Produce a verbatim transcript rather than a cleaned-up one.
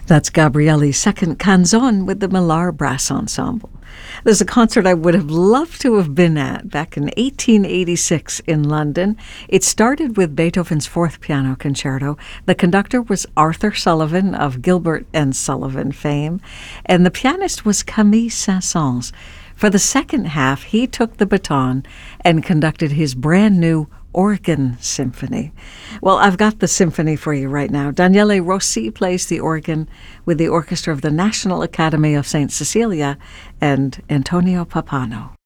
That's Gabrielli's second canzone with the Millar Brass Ensemble. There's a concert I would have loved to have been at back in eighteen eighty-six in London. It started with Beethoven's Fourth Piano Concerto. The conductor was Arthur Sullivan of Gilbert and Sullivan fame, and the pianist was Camille Saint-Saëns. For the second half, he took the baton and conducted his brand new Organ Symphony. Well, I've got the symphony for you right now. Daniele Rossi plays the organ with the orchestra of the National Academy of Saint Cecilia and Antonio Pappano.